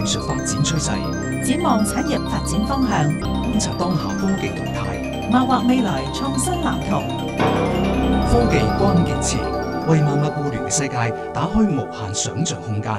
術發展趨勢， 展望產業發展方向， 觀察當下科技動態， 謀劃未來創新藍圖。 科技關鍵詞為萬物互聯嘅世界打開無限想像空間。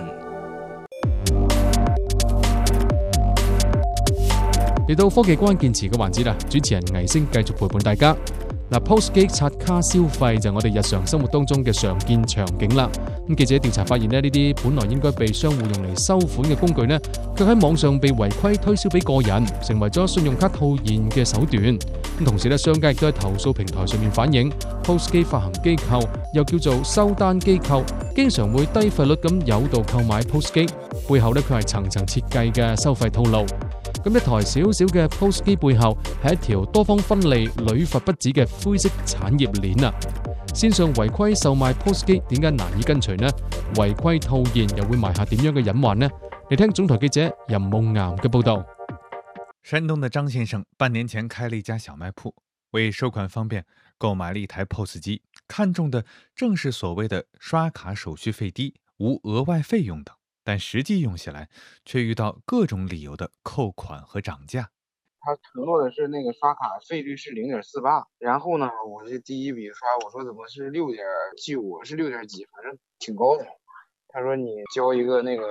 嚟到科技關鍵詞嘅環節啦，主持人倪星繼續陪伴大家。POS 機刷卡消費就係我哋日常生活當中嘅常見場景啦。咁記者調查發現呢啲本來應該被商戶用嚟收款嘅工具呢，卻喺網上被違規推銷俾個人，成為咗信用卡套現嘅手段。咁同時呢，商家亦都喺投訴平台上面反映，POS 機發行機構又叫做收單機構，經常會低費率咁誘導購買 POS 機，背後呢，佢係層層設計嘅收費套路。咁一台小小嘅 POS 機背後係一條多方分利、屢罰不止嘅灰色產業鏈啊！線上違規售賣 POS 機點解難以根除呢？違規套現又會埋下點樣嘅隱患呢？嚟聽總台記者任夢岩嘅報道。 山東的張先生半年前開了一家小賣鋪，為收款方便，購買了一台 POS 機，看中的正是所謂的刷卡手續費低、無額外費用等。但實際用起來，卻遇到各種理由的扣款和漲價。 他承諾的是那個刷卡費率是0.48，然後呢，我是第一筆刷，我說怎麼是6.95，是6點幾，反正挺高的。他說你交一個那個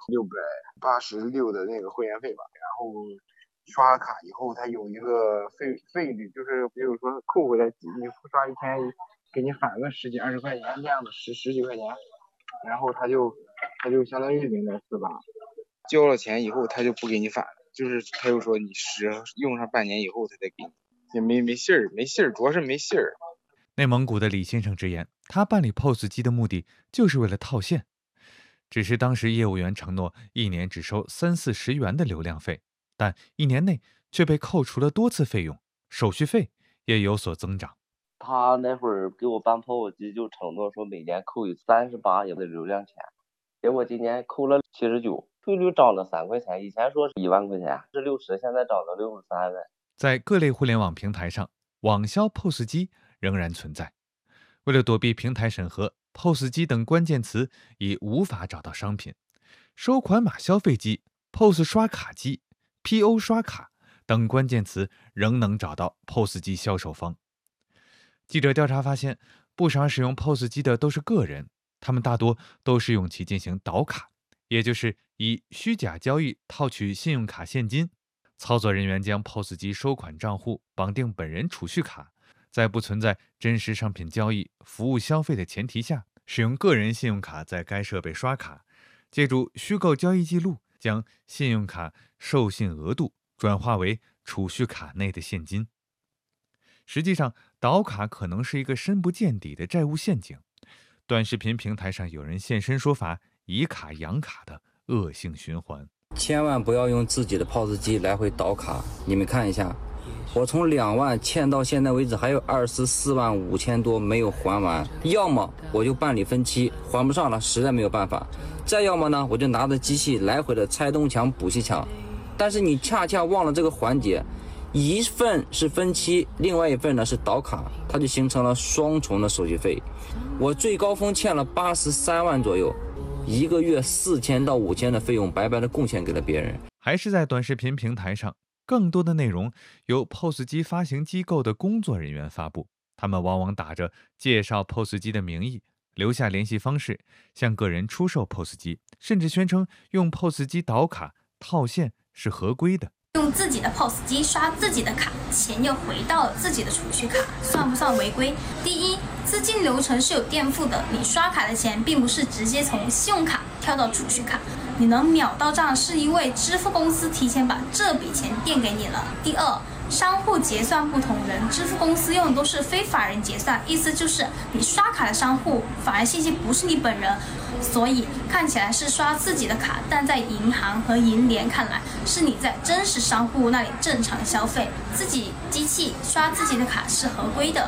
686的那個會員費吧，然後刷卡以後，他有一個費率，就是比如說扣回來，你刷1天，給你返個10幾20塊錢這樣的，十幾塊錢，然後他就相當於0.48，交了錢以後他就不給你返了，就是他又說你用上半年以後他再給你，也沒信兒，主要是沒信兒。 內蒙古的李先生直言，他辦理 POS 機的目的就是為了套現，只是當時業務員承諾一年只收30-40元的流量費，但一年內卻被扣除了多次費用，手續費也有所增長。 他那會兒給我辦 POS 機就承諾說每年扣38元的流量錢，結果今年扣了79，費率漲了3塊錢，以前說是1萬塊錢是60，現在漲到63了。 在各類互聯網平台上，網銷 POS 機仍然存在。為了躲避平台審核， POS 機等關鍵詞已無法找到商品。收款碼消費機、POS 刷卡機、PO 刷卡等關鍵詞仍能找到 POS 機銷售方。記者調查發現，不少使用 POS 機的都是個人，他們大多都是用其進行倒卡，也就是以虛假交易套取信用卡現金。操作人員將 POS 機收款賬戶綁定本人儲蓄卡，在不存在真實商品交易、服務消費的前提下，使用個人信用卡在該設備刷卡，借助虛構交易記錄，將信用卡授信額度轉化為儲蓄卡內的現金。實際上，倒卡可能是一個深不見底的債務陷阱。短視頻平台上有人現身說法，以卡養卡的惡性循環。 千萬不要用自己的 POS 機來回倒卡。你們看一下，我從2萬欠到現在為止，還有24萬5千多沒有還完。要麼我就辦理分期，還不上了，實在沒有辦法；再要麼呢，我就拿着機器來回的拆東牆補西牆。但是你恰恰忘了這個環節。一份是分期，另外一份呢是倒卡，它就形成了雙重的手續費。我最高峰欠了83萬左右，一個月4000到5000的費用白白的貢獻給了別人。 還是在短視頻平台上，更多的內容由 POS 機發行機構的工作人員發布，他們往往打着介紹 POS 機的名義，留下聯繫方式，向個人出售 POS 機，甚至宣稱用 POS 機倒卡套現是合規的。 用自己的 POS 機刷自己的卡，錢又回到了自己的儲蓄卡，算不算違規？第一，資金流程是有墊付的，你刷卡的錢並不是直接從信用卡跳到儲蓄卡，你能秒到賬是因為支付公司提前把這筆錢墊給你了。第二，商戶結算不同人，支付公司用的都是非法人結算，意思就是你刷卡的商戶法人信息不是你本人，所以看起來是刷自己的卡，但在銀行和銀聯看來是你在真實商戶那裡正常消費，自己機器刷自己的卡是合規的。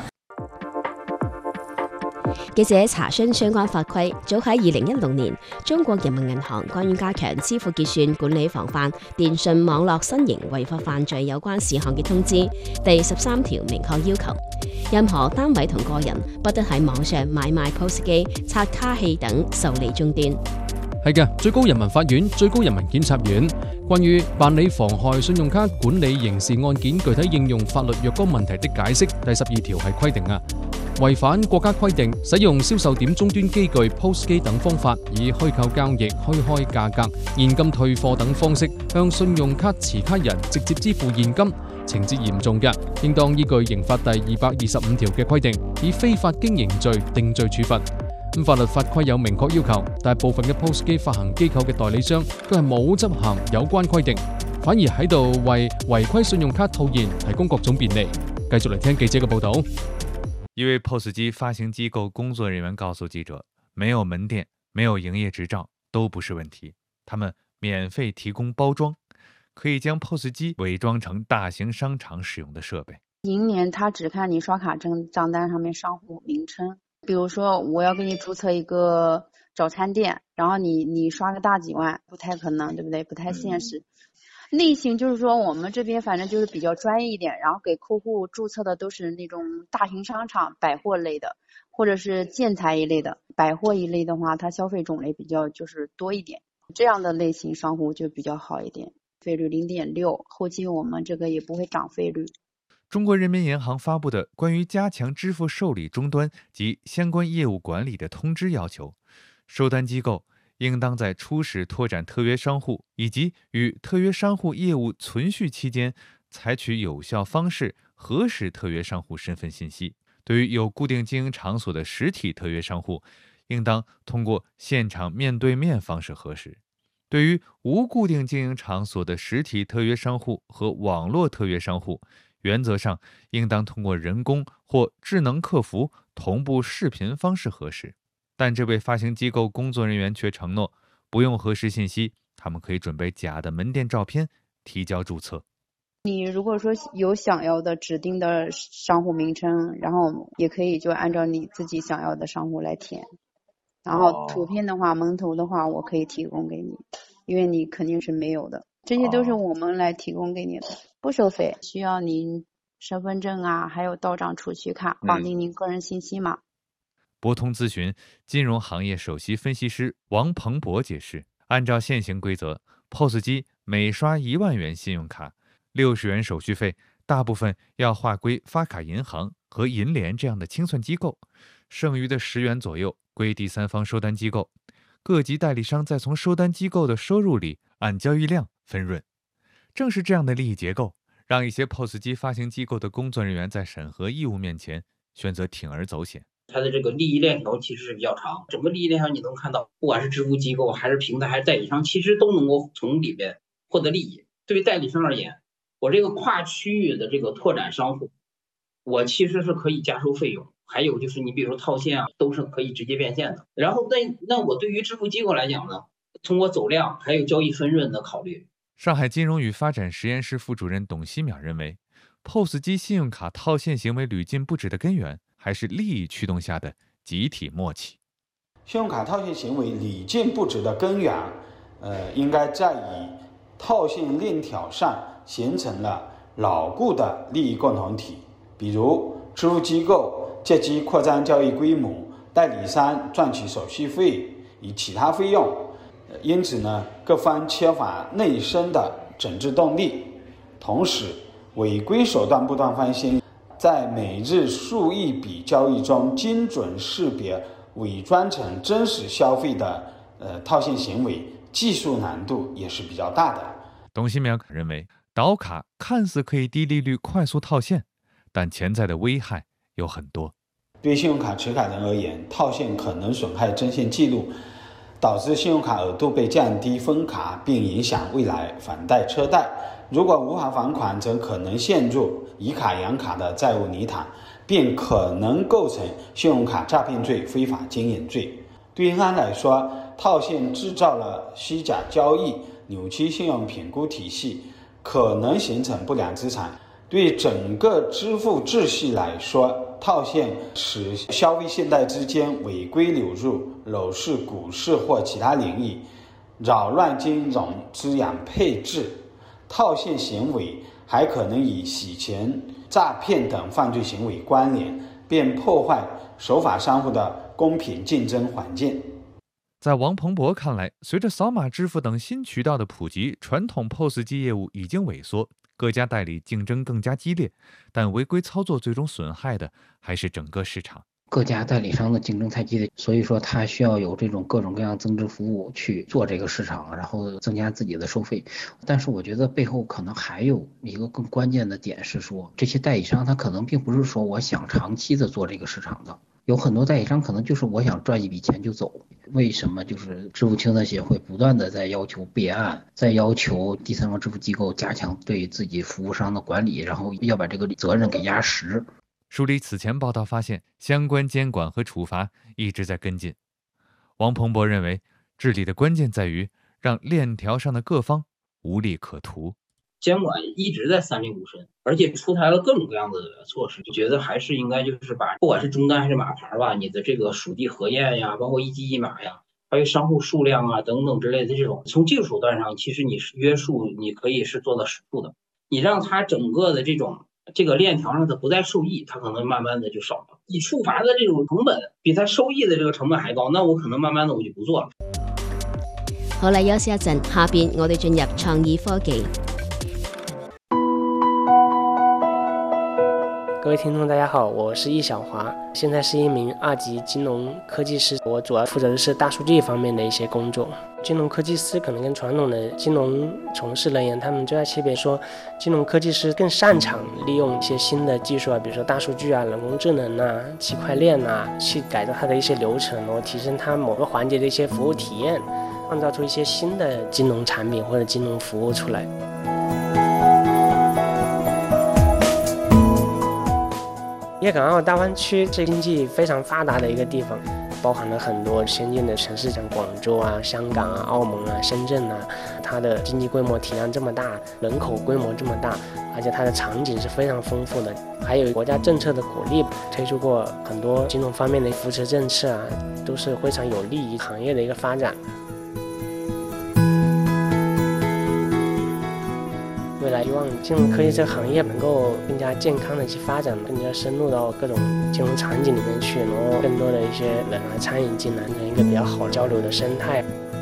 記者查詢相關法規，早喺2016年，中國人民銀行關於加強支付結算管理防範電訊網絡新型違法犯罪有關事項嘅通知第13條明確要求，任何單位同個人不得喺網上買賣 POS 機、刷卡器等受理終端。 係嘅，最高人民法院、最高人民檢察院關於辦理妨害信用卡管理刑事案件具體應用法律若干問題的解釋第12條係規定啊，違反國家規定，使用銷售點終端機具 POS 機等方法，以虛構交易、虛開價格、現金退貨等方式向信用卡持卡人直接支付現金，情節嚴重嘅，應當依據刑法第225條嘅規定，以非法經營罪定罪處罰。法律法規有明確要求，但係部分嘅 POS 機發行機構嘅代理商佢係冇執行有關規定，反而喺度為違規信用卡套現提供各種便利。繼續嚟聽記者嘅報道。 一位 POS 機發行機構工作人員告訴記者，沒有門店、沒有營業執照都不是問題，他們免費提供包裝，可以將 POS 機偽裝成大型商場使用的設備。 銀聯他只看你刷卡證賬單上面商戶名稱，比如說我要給你註冊一個早餐店，然後你刷個大幾萬，不太可能，對不對？不太現實。類型就是說我們這邊反正就是比較專業一點，然後給客戶註冊的都是那種大型商場、百貨類的，或者是建材一類的。百貨一類的話，它消費種類比較就是多一點，這樣的類型商戶就比較好一點。費率0.6，後期我們這個也不會漲費率。 中國人民銀行發布的關於加強支付受理終端及相關業務管理的通知要求，收單機構應當在初始拓展特約商戶以及與特約商戶業務存續期間，採取有效方式核實特約商戶身份信息。對於有固定經營場所的實體特約商戶，應當通過現場面對面方式核實。對於無固定經營場所的實體特約商戶和網絡特約商戶，原則上應當通過人工或智能客服同步視頻方式核實。但這位發行機構工作人員卻承諾不用核實信息，他們可以準備假的門店照片提交註冊。 你如果說有想要的指定的商戶名稱，然後也可以就按照你自己想要的商戶來填，然後圖片的話門頭的話我可以提供給你，因為你肯定是沒有的，這些都是我們來提供給你的，不收費，需要您身份證啊，還有到賬儲蓄卡綁定您個人信息碼。 博通諮詢金融行業首席分析師王鵬博解釋，按照現行規則， POS 機每刷1萬元信用卡，60元手續費大部分要劃歸發卡銀行和銀聯這樣的清算機構，剩餘的10元左右歸第三方收單機構，各級代理商再從收單機構的收入裡按交易量分潤。正是這樣的利益結構，讓一些 POS 機發行機構的工作人員在審核義務面前選擇鋌而走險。 它的這個利益鏈條其實是比較長，整個利益鏈條你能看到，不管是支付機構還是平台還是代理商，其實都能夠從裡邊獲得利益。對於代理商而言，我這個跨區域的這個拓展商戶，我其實是可以加收費用，還有就是你比如說套現啊，都是可以直接變現的。然後那我對於支付機構來講呢，通過走量還有交易分潤的考慮。 上海金融與發展實驗室副主任董希淼認為， POS 機信用卡套現行為屢禁不止的根源，還是利益驅動下的集體默契。 信用卡套現行為屢禁不止的根源，應該在於套現鏈條上形成了牢固的利益共同體，比如支付機構借機擴張交易規模，代理商賺取手續費與其他費用，因此呢，各方缺乏內生的整治動力，同時違規手段不斷翻新，在每日數億筆交易中精準識別偽裝成真實消費的套現行為，技術難度也是比較大的。 董希淼認為，導卡看似可以低利率快速套現，但潛在的危害有很多。 對信用卡持卡人而言，套現可能損害徵信記錄，導致信用卡額度被降低分卡，並影響未來返貸車貸。如果無法還款，則可能陷入以卡養卡的債務泥潭，並可能構成信用卡詐騙罪、非法經營罪。對銀行來說，套現製造了虛假交易，扭曲信用評估體系，可能形成不良資產。對整個支付秩序來說，套現使消費信貸之間違規流入樓市、股市或其他領域，擾亂金融資產配置。套現行為還可能與洗錢、詐騙等犯罪行為關聯，並破壞守法商戶的公平競爭環境。 在王鹏博看来，随着扫码支付等新渠道的普及，传统 POS 机业务已经萎缩，各家代理竞争更加激烈，但违规操作最终损害的还是整个市场。 各家代理商的竞争太激烈，所以说它需要有这种各种各样增值服务去做这个市场，然后增加自己的收费。但是我觉得背后可能还有一个更关键的点是说，这些代理商他可能并不是说我想长期的做这个市场的，有很多代理商可能就是我想赚一笔钱就走。为什么就是支付清算协会不断的在要求备案，在要求第三方支付机构加强对自己服务商的管理，然后要把这个责任给压实。 梳理此前报道发现，相关监管和处罚一直在跟进。王鹏博认为，治理的关键在于让链条上的各方无利可图。 监管一直在三令五申，而且出台了各种各样的措施，就觉得还是应该就是把不管是终端还是码牌吧，你的这个属地核验呀，包括一机一码呀，还有商户数量啊等等之类的这种，从技术手段上，其实你约束你可以是做到实处的，你让它整个的这个链条上的不再受益，它可能慢慢的就少了。你触罚的这种成本比它收益的这个成本还高，那我可能慢慢的我就不做了。 好啦，休息一陣，下邊我哋進入創意科技。 各位听众大家好，我是易小华，现在是一名2级金融科技师，我主要负责的是大数据方面的一些工作。金融科技师可能跟传统的金融从事人员他们最大区别说，金融科技师更擅长利用一些新的技术啊，比如说大数据啊、人工智能啊、区块链啊，去改造它的一些流程，然后提升它某个环节的一些服务体验，创造出一些新的金融产品或者金融服务出来。粤港澳大湾区是经济非常发达的一个地方，包含了很多先进的城市，像广州啊、香港啊、澳门啊、深圳啊，它的经济规模体量这么大，人口规模这么大，而且它的场景是非常丰富的，还有国家政策的鼓励，推出过很多金融方面的扶持政策啊，都是非常有利于行业的一个发展。未来希望金融科技这个行业能够更加健康的去发展，更加深入到各种金融场景里面去，然后更多的一些人来参与进来，成一个比较好交流的生态。